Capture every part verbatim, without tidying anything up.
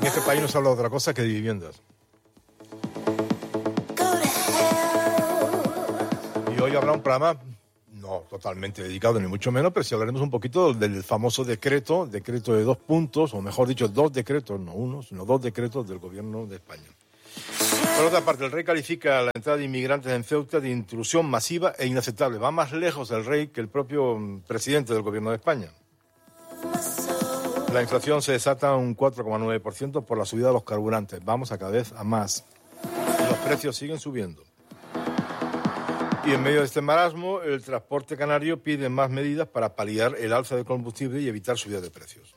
En este país no se habla de otra cosa que de viviendas. Y hoy habrá un programa no totalmente dedicado, ni mucho menos, pero sí hablaremos un poquito del famoso decreto, decreto de dos puntos, o mejor dicho, dos decretos, no uno, sino dos decretos del Gobierno de España. Por otra parte, el rey califica la entrada de inmigrantes en Ceuta de intrusión masiva e inaceptable. Va más lejos el rey que el propio presidente del Gobierno de España. La inflación se desata un cuatro coma nueve por ciento por la subida de los carburantes. Vamos a cada vez a más. Los precios siguen subiendo. Y en medio de este marasmo, el transporte canario pide más medidas para paliar el alza del combustible y evitar subida de precios.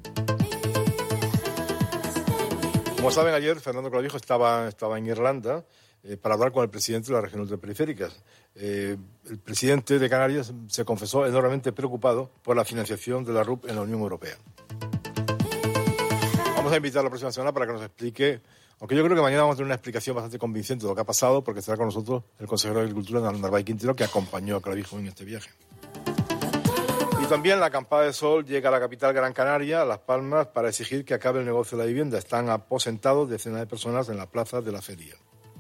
Como saben, ayer Fernando Clavijo estaba, estaba en Irlanda eh, para hablar con el presidente de la región ultraperiféricas. Eh, el presidente de Canarias se confesó enormemente preocupado por la financiación de la R U P en la Unión Europea. Vamos a invitar la próxima semana para que nos explique, aunque yo creo que mañana vamos a tener una explicación bastante convincente de lo que ha pasado, porque estará con nosotros el consejero de Agricultura, Narváez Quintero, que acompañó a Clavijo en este viaje. Y también la acampada de sol llega a la capital Gran Canaria, a Las Palmas, para exigir que acabe el negocio de la vivienda. Están aposentados decenas de personas en la plaza de la feria.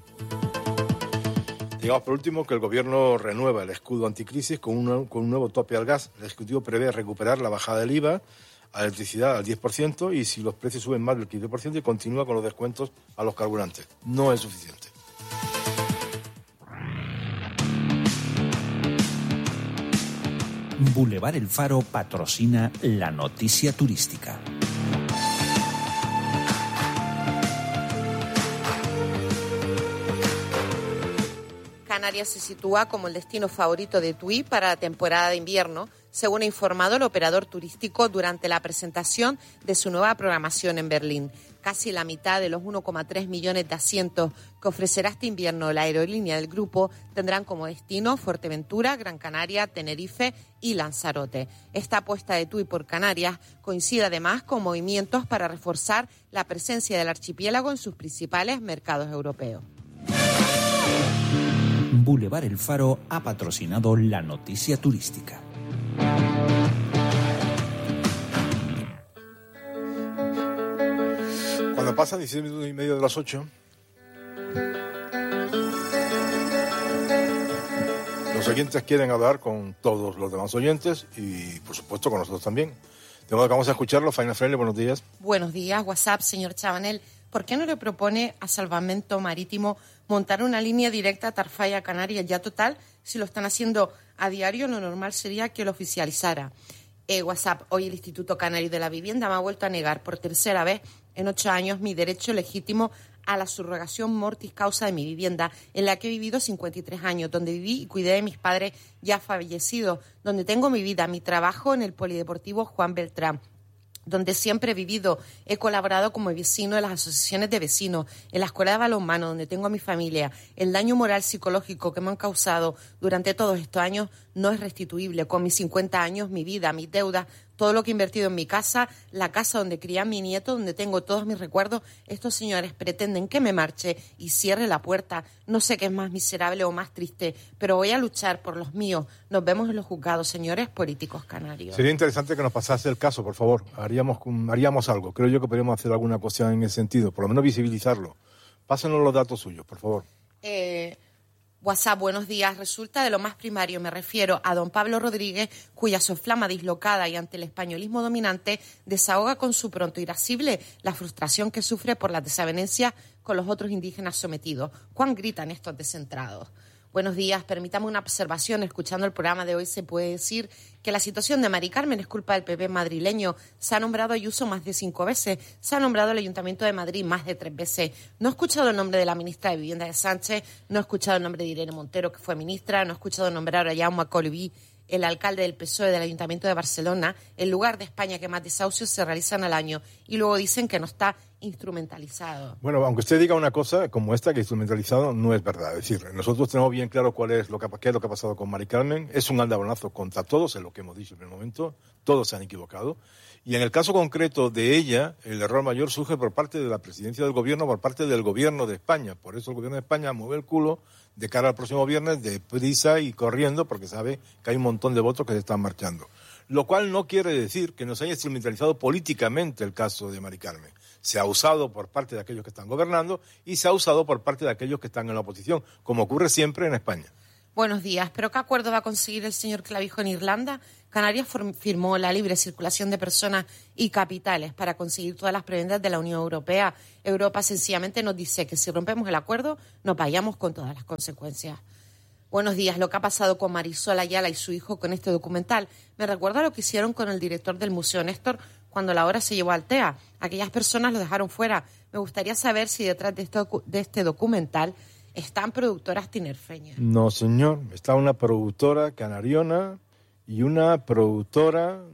Digamos por último que el Gobierno renueva el escudo anticrisis con un, con un nuevo tope al gas. El Ejecutivo prevé recuperar la bajada del I V A a la electricidad al diez por ciento y si los precios suben más del quince por ciento y continúa con los descuentos a los carburantes. No es suficiente. Boulevard El Faro patrocina la noticia turística. Canarias se sitúa como el destino favorito de TUI para la temporada de invierno, según ha informado el operador turístico durante la presentación de su nueva programación en Berlín. Casi la mitad de los uno coma tres millones de asientos que ofrecerá este invierno la aerolínea del grupo tendrán como destino Fuerteventura, Gran Canaria, Tenerife y Lanzarote. Esta apuesta de TUI por Canarias coincide además con movimientos para reforzar la presencia del archipiélago en sus principales mercados europeos. Boulevard El Faro ha patrocinado la noticia turística. Cuando pasan diecisiete minutos y medio de las ocho, los oyentes quieren hablar con todos los demás oyentes y, por supuesto, con nosotros también. De modo que vamos a escucharlo. Faina Freire, buenos días. Buenos días, WhatsApp, señor Chabanel. ¿Por qué no le propone a Salvamento Marítimo montar una línea directa a Tarfaya, Canarias? Ya total, si lo están haciendo a diario, lo normal sería que lo oficializara. Eh, WhatsApp, hoy el Instituto Canario de la Vivienda me ha vuelto a negar por tercera vez en ocho años mi derecho legítimo a la subrogación mortis causa de mi vivienda, en la que he vivido cincuenta y tres años, donde viví y cuidé de mis padres ya fallecidos, donde tengo mi vida, mi trabajo en el Polideportivo Juan Beltrán, donde siempre he vivido. He colaborado como vecino en las asociaciones de vecinos, en la escuela de balonmano, donde tengo a mi familia. El daño moral psicológico que me han causado durante todos estos años no es restituible. Con mis cincuenta años, mi vida, mis deudas, todo lo que he invertido en mi casa, la casa donde crié a mi nieto, donde tengo todos mis recuerdos, estos señores pretenden que me marche y cierre la puerta. No sé qué es más miserable o más triste, pero voy a luchar por los míos. Nos vemos en los juzgados, señores políticos canarios. Sería interesante que nos pasase el caso, por favor. Haríamos, haríamos algo. Creo yo que podríamos hacer alguna cuestión en ese sentido, por lo menos visibilizarlo. Pásenos los datos suyos, por favor. Eh... WhatsApp, buenos días. Resulta de lo más primario, me refiero a don Pablo Rodríguez, cuya soflama dislocada y ante el españolismo dominante desahoga con su pronto irascible la frustración que sufre por las desavenencias con los otros indígenas sometidos. ¿Cuán gritan estos descentrados? Buenos días, permítame una observación. Escuchando el programa de hoy se puede decir que la situación de Mari Carmen es culpa del P P madrileño. Se ha nombrado a Ayuso más de cinco veces, se ha nombrado al Ayuntamiento de Madrid más de tres veces. No he escuchado el nombre de la ministra de Vivienda de Sánchez, no he escuchado el nombre de Irene Montero, que fue ministra, no he escuchado nombrar a Jaume Colibí, el alcalde del P S O E del Ayuntamiento de Barcelona, el lugar de España que más desahucios se realizan al año, y luego dicen que no está instrumentalizado. Bueno, aunque usted diga una cosa como esta, que instrumentalizado no es verdad. Es decir, nosotros tenemos bien claro cuál es lo que, qué es lo que ha pasado con Mari Carmen. Es un andavonazo contra todos, es lo que hemos dicho en el momento. Todos se han equivocado. Y en el caso concreto de ella, el error mayor surge por parte de la presidencia del gobierno, por parte del gobierno de España. Por eso el gobierno de España mueve el culo de cara al próximo viernes, deprisa y corriendo, porque sabe que hay un montón de votos que se están marchando. lo cual no quiere decir que nos haya instrumentalizado políticamente el caso de Mari Carmen. Se ha usado por parte de aquellos que están gobernando y se ha usado por parte de aquellos que están en la oposición, como ocurre siempre en España. Buenos días. ¿Pero qué acuerdo va a conseguir el señor Clavijo en Irlanda? Canarias firmó la libre circulación de personas y capitales para conseguir todas las prebendas de la Unión Europea. Europa sencillamente nos dice que si rompemos el acuerdo nos vayamos con todas las consecuencias. Buenos días. Lo que ha pasado con Marisol Ayala y su hijo con este documental me recuerda a lo que hicieron con el director del Museo Néstor cuando la obra se llevó a Altea. Aquellas personas lo dejaron fuera. Me gustaría saber si detrás de este, de este documental están productoras tinerfeñas. No, señor. Está una productora canariona y una productora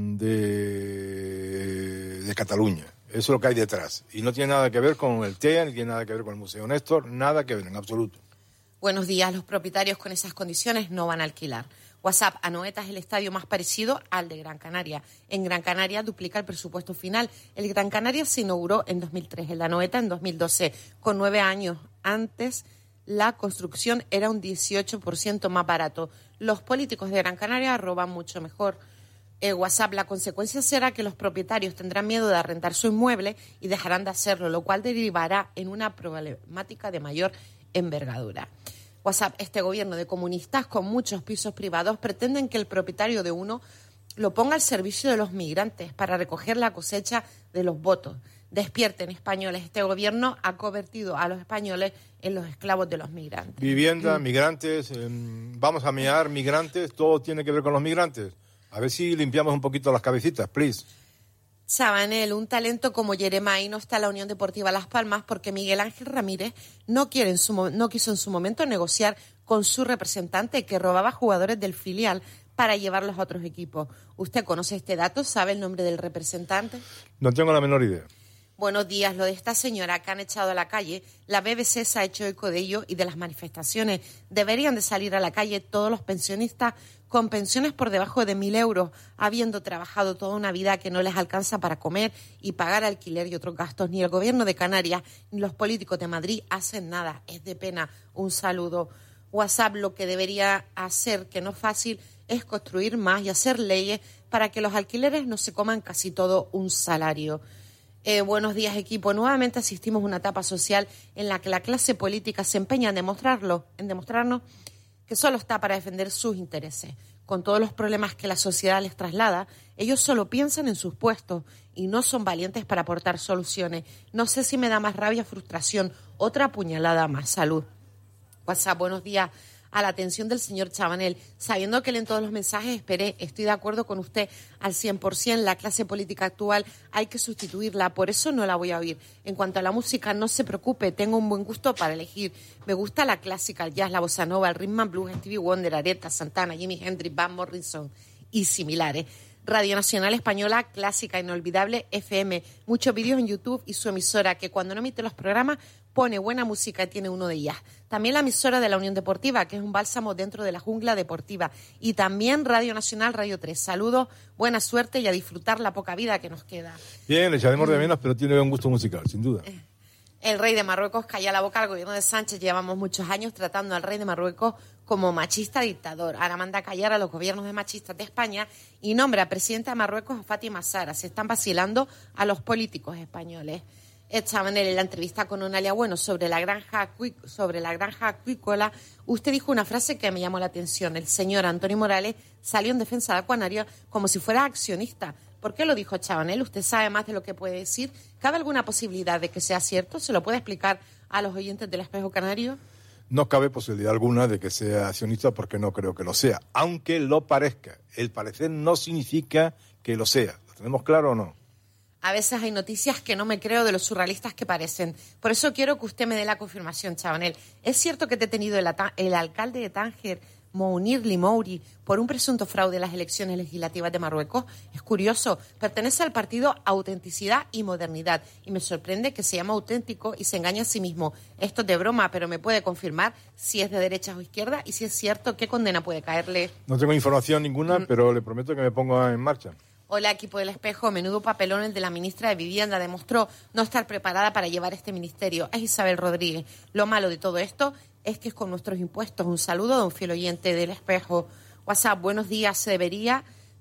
de, de Cataluña. Eso es lo que hay detrás. Y no tiene nada que ver con el TEA, ni tiene nada que ver con el Museo Néstor, nada que ver, en absoluto. Buenos días. Los propietarios con esas condiciones no van a alquilar. WhatsApp, Anoeta es el estadio más parecido al de Gran Canaria. En Gran Canaria duplica el presupuesto final. El Gran Canaria se inauguró en dos mil tres, el de Anoeta en dos mil doce. Con nueve años antes, la construcción era un dieciocho por ciento más barato. Los políticos de Gran Canaria roban mucho mejor. Eh, WhatsApp, la consecuencia será que los propietarios tendrán miedo de arrendar su inmueble y dejarán de hacerlo, lo cual derivará en una problemática de mayor envergadura. WhatsApp, este gobierno de comunistas con muchos pisos privados pretenden que el propietario de uno lo ponga al servicio de los migrantes para recoger la cosecha de los votos. Despierten, españoles. Este gobierno ha convertido a los españoles en los esclavos de los migrantes. Vivienda, mm. migrantes, eh, vamos a mear migrantes, todo tiene que ver con los migrantes. A ver si limpiamos un poquito las cabecitas, please. Chabanel, un talento como Yeremay no está en la Unión Deportiva Las Palmas porque Miguel Ángel Ramírez no, quiere en su, no quiso en su momento negociar con su representante que robaba jugadores del filial para llevarlos a otros equipos. ¿Usted conoce este dato? ¿Sabe el nombre del representante? No tengo la menor idea. Buenos días. Lo de esta señora que han echado a la calle, la B B C se ha hecho eco de ello y de las manifestaciones. Deberían de salir a la calle todos los pensionistas con pensiones por debajo de mil euros, habiendo trabajado toda una vida que no les alcanza para comer y pagar alquiler y otros gastos. Ni el gobierno de Canarias ni los políticos de Madrid hacen nada. Es de pena. Un saludo. WhatsApp, lo que debería hacer, que no es fácil, es construir más y hacer leyes para que los alquileres no se coman casi todo un salario. Eh, buenos días, equipo. Nuevamente asistimos a una etapa social en la que la clase política se empeña en demostrarlo, en demostrarnos que solo está para defender sus intereses. Con todos los problemas que la sociedad les traslada, ellos solo piensan en sus puestos y no son valientes para aportar soluciones. No sé si me da más rabia, frustración, otra puñalada más. Salud. WhatsApp, buenos días. A la atención del señor Chabanel, sabiendo que leen todos los mensajes, esperé, estoy de acuerdo con usted al cien por ciento, la clase política actual hay que sustituirla, por eso no la voy a oír. En cuanto a la música, no se preocupe, tengo un buen gusto para elegir. Me gusta la clásica, el jazz, la bossa nova, el rhythm and blues, Stevie Wonder, Aretha, Santana, Jimi Hendrix, Van Morrison y similares. Radio Nacional Española, clásica, inolvidable, F M, muchos vídeos en YouTube y su emisora, que cuando no emite los programas pone buena música y tiene uno de ellas. También la emisora de la Unión Deportiva, que es un bálsamo dentro de la jungla deportiva. Y también Radio Nacional, Radio tres. Saludos, buena suerte y a disfrutar la poca vida que nos queda. Bien, le echaremos de menos, pero tiene un gusto musical, sin duda. El rey de Marruecos calla la boca al gobierno de Sánchez. Llevamos muchos años tratando al rey de Marruecos como machista dictador. Ahora manda a callar a los gobiernos de machistas de España y nombra a presidenta de Marruecos a Fátima Zahra. Se están vacilando a los políticos españoles. Estaban en la entrevista con Onalia Bueno sobre la granja sobre la granja acuícola. Usted dijo una frase que me llamó la atención. El señor Antonio Morales salió en defensa de Acuanaria como si fuera accionista. ¿Por qué lo dijo Chabanel? ¿Usted sabe más de lo que puede decir? ¿Cabe alguna posibilidad de que sea cierto? ¿Se lo puede explicar a los oyentes del Espejo Canario? No cabe posibilidad alguna de que sea accionista porque no creo que lo sea, aunque lo parezca. El parecer no significa que lo sea. ¿Lo tenemos claro o no? A veces hay noticias que no me creo de los surrealistas que parecen. Por eso quiero que usted me dé la confirmación, Chabanel. ¿Es cierto que he detenido el, el alcalde de Tánger, Mounir Limouri, por un presunto fraude en las elecciones legislativas de Marruecos? Es curioso, pertenece al partido Autenticidad y Modernidad y me sorprende que se llama auténtico y se engaña a sí mismo. Esto es de broma, pero me puede confirmar si es de derecha o izquierda y si es cierto, ¿qué condena puede caerle? No tengo información ninguna, mm. pero le prometo que me pongo en marcha. Hola, equipo del Espejo. Menudo papelón el de la ministra de Vivienda. Demostró no estar preparada para llevar este ministerio. Es Isabel Rodríguez. Lo malo de todo esto es que es con nuestros impuestos. Un saludo de un fiel oyente del Espejo. WhatsApp, buenos días. Se debería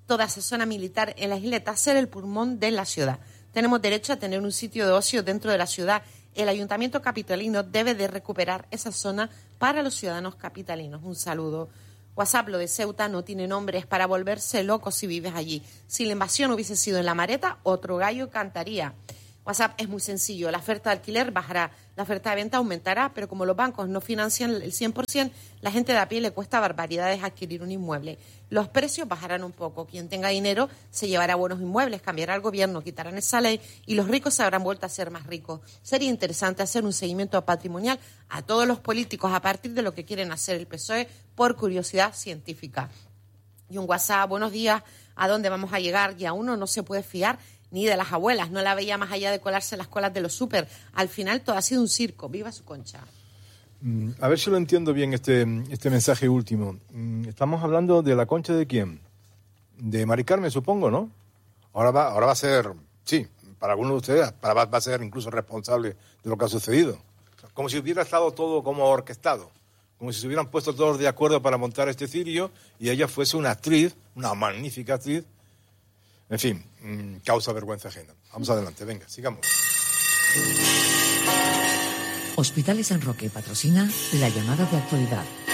toda esa zona militar en la isleta ser el pulmón de la ciudad. Tenemos derecho a tener un sitio de ocio dentro de la ciudad. El Ayuntamiento capitalino debe de recuperar esa zona para los ciudadanos capitalinos. Un saludo. WhatsApp, lo de Ceuta no tiene nombre, es para volverse loco si vives allí. Si la invasión hubiese sido en La Mareta, otro gallo cantaría. WhatsApp es muy sencillo, la oferta de alquiler bajará, la oferta de venta aumentará, pero como los bancos no financian el cien por ciento, la gente de a pie le cuesta barbaridades adquirir un inmueble. Los precios bajarán un poco, quien tenga dinero se llevará buenos inmuebles, cambiará el gobierno, quitarán esa ley y los ricos se habrán vuelto a ser más ricos. Sería interesante hacer un seguimiento patrimonial a todos los políticos a partir de lo que quieren hacer el P S O E por curiosidad científica. Y un WhatsApp, buenos días, ¿a dónde vamos a llegar? Y a uno no se puede fiar ni de las abuelas, no la veía más allá de colarse en las colas de los súper. Al final todo ha sido un circo. ¡Viva su Concha! A ver si lo entiendo bien este, este mensaje último. Estamos hablando de la Concha de quién? De Mari Carmen, supongo, ¿no? Ahora va, ahora va a ser, sí, para algunos de ustedes, para, va a ser incluso responsable de lo que ha sucedido. Como si hubiera estado todo como orquestado. Como si se hubieran puesto todos de acuerdo para montar este cirio y ella fuese una actriz, una magnífica actriz. En fin, mmm, causa vergüenza ajena. Vamos adelante, venga, sigamos. Hospitales San Roque patrocina la llamada de actualidad.